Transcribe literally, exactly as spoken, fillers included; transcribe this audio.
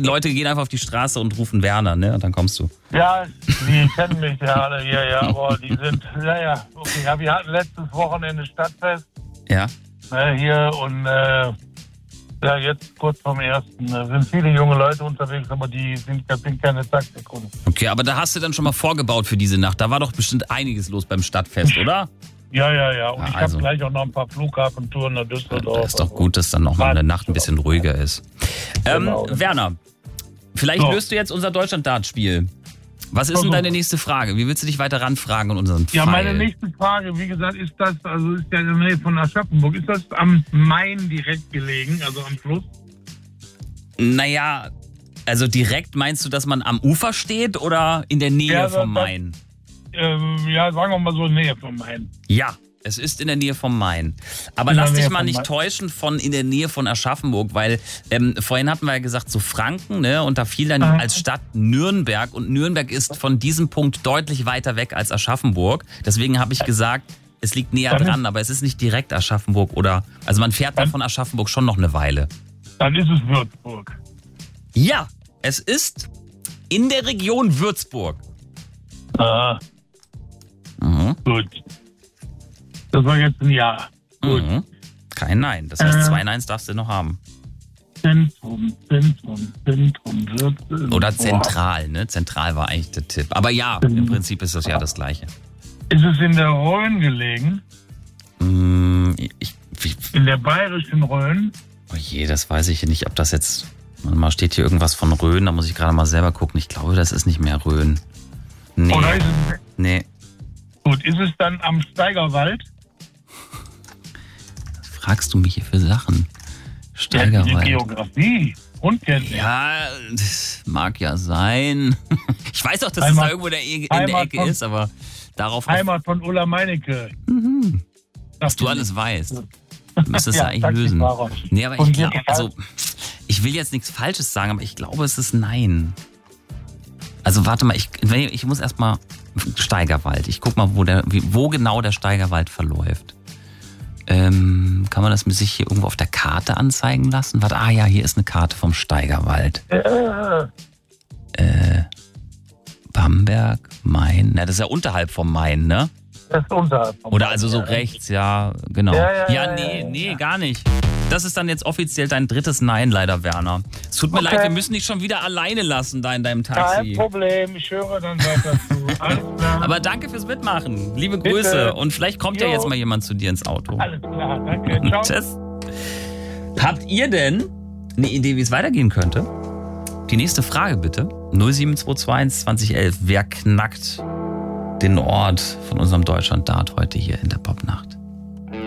Leute gehen einfach auf die Straße und rufen Werner, ne? Und dann kommst du. Ja, die kennen mich ja alle hier, ja, aber die sind, ja, ja, okay. Ja, wir hatten letztes Wochenende Stadtfest. Ja. Ne, hier und äh, ja, jetzt kurz vorm ersten äh, sind viele junge Leute unterwegs, aber die sind, sind keine Taktiker. Okay, aber da hast du dann schon mal vorgebaut für diese Nacht. Da war doch bestimmt einiges los beim Stadtfest, oder? Ja, ja, ja. Und Ja, ich also. habe gleich auch noch ein paar Flughafentouren nach Düsseldorf. Das ist doch gut, dass dann noch mal eine Nacht ein bisschen ruhiger ist. Ähm, Genau. Werner, vielleicht So. löst du jetzt unser Deutschland-Dart-Spiel. Was ist denn Versuch. deine nächste Frage? Wie willst du dich weiter ranfragen in unseren Ja, Pfeil? meine nächste Frage, wie gesagt, ist das, also ist ja in der Nähe von Aschaffenburg, ist das am Main direkt gelegen, also am Fluss? Naja, also direkt meinst du, dass man am Ufer steht oder in der Nähe Ja, vom das- Main? Ähm, ja, sagen wir mal so in der Nähe von Main. Ja, es ist in der Nähe vom Main. Aber In der lass dich Nähe mal vom nicht Main. täuschen von in der Nähe von Aschaffenburg, weil ähm, vorhin hatten wir ja gesagt, so Franken, ne? Und da fiel dann Mhm. als Stadt Nürnberg. Und Nürnberg ist von diesem Punkt deutlich weiter weg als Aschaffenburg. Deswegen habe ich gesagt, es liegt näher Dann- dran, aber es ist nicht direkt Aschaffenburg oder. Also man fährt da Dann- von Aschaffenburg schon noch eine Weile. Dann ist es Würzburg. Ja, es ist in der Region Würzburg. Ah, Mhm. gut. Das war jetzt ein Ja. Gut. Mhm. Kein Nein. Das heißt, Äh. zwei Neins darfst du noch haben. Zentrum, Zentrum, Zentrum, Würzburg. Oder Boah. zentral, ne? Zentral war eigentlich der Tipp. Aber ja, im Prinzip ist das ja das Gleiche. Ist es in der Rhön gelegen? Hm, ich, ich, In der bayerischen Rhön? oh je, das weiß ich nicht, ob das jetzt. Warte mal, steht hier irgendwas von Rhön? Da muss ich gerade mal selber gucken. Ich glaube, das ist nicht mehr Rhön. Nee, Oder ist es, nee. gut, ist es dann am Steigerwald? Was fragst du mich hier für Sachen? Die Steigerwald. Geografie. Grundkenntnis. Ja, das mag ja sein. Ich weiß auch, dass es Heimat- da irgendwo in der, E- in der Heimat Ecke von- ist, aber darauf, Heimat von Ulla Meinecke. was du alles weißt, müsstest du Ja, eigentlich Taxifahrer. lösen. Nee, aber ich Und glaube, wir- also, ich will jetzt nichts Falsches sagen, aber ich glaube, es ist Nein. Also warte mal, ich, ich muss erstmal Steigerwald. Ich guck mal, wo, der, wie- wo genau der Steigerwald verläuft. Ähm, kann man das mit sich hier irgendwo auf der Karte anzeigen lassen? Warte, ah ja, hier ist eine Karte vom Steigerwald. Äh, Äh, Bamberg, Main. Na, das ist ja unterhalb vom Main, ne? das ist unterhalb vom Oder also so Ja. rechts, ja, genau. Ja, ja, Ja, ja, nee, ja, nee, ja. gar nicht. Das ist dann jetzt offiziell dein drittes Nein, leider, Werner. Es tut mir Okay. leid, wir müssen dich schon wieder alleine lassen da in deinem Kein Taxi. Problem, ich höre dann weiter zu. Alles klar. Aber danke fürs Mitmachen. Liebe Bitte. Grüße. Und vielleicht kommt ja Jo. jetzt mal jemand zu dir ins Auto. Alles klar, danke. Ciao. Tschüss. Habt ihr denn eine Idee, wie es weitergehen könnte? Die nächste Frage bitte. null sieben zwei zwei eins zwanzig elf. Wer knackt den Ort von unserem Deutschland-Dart heute hier in der Popnacht?